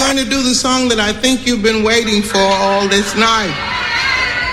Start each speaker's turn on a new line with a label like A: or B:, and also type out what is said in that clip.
A: going to do the song that I think you've been waiting for all this night.